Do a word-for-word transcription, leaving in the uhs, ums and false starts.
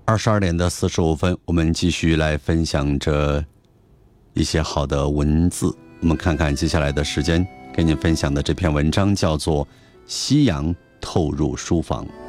二十二点的四十五分，我们继续来分享着一些好的文字。我们看看接下来的时间，跟您分享的这篇文章叫做《夕阳透入书房》。